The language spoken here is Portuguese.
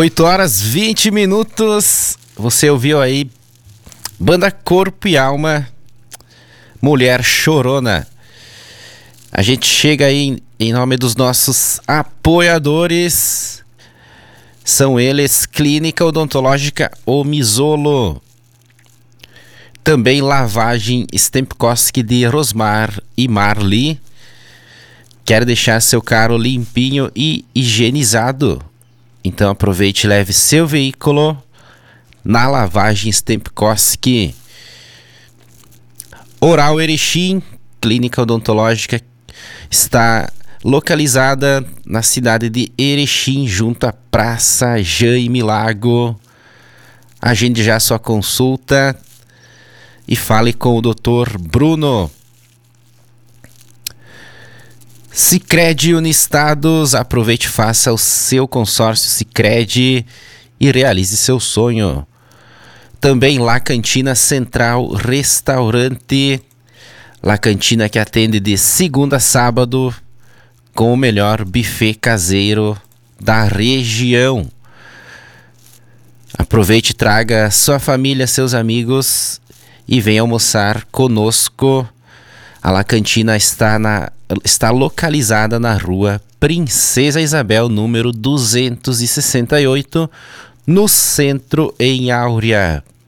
8h20. Você ouviu aí Banda Corpo e Alma, Mulher Chorona. A gente chega aí em nome dos nossos apoiadores. São eles Clínica Odontológica Omizolo. Também lavagem Stempkowski de Rosmar e Marli. Quer deixar seu carro limpinho e higienizado? Então aproveite e leve seu veículo na lavagem Stempkowski. Oral Erechim, Clínica Odontológica, está localizada na cidade de Erechim, junto à Praça Jaime Lago. Agende já sua consulta e fale com o Dr. Bruno. Sicredi Unistados, aproveite e faça o seu consórcio Sicredi e realize seu sonho. Também La Cantina Central Restaurante, La Cantina que atende de segunda a sábado com o melhor buffet caseiro da região. Aproveite e traga sua família, seus amigos e venha almoçar conosco. A La Cantina está localizada na rua Princesa Isabel, número 268, no centro, em Áurea.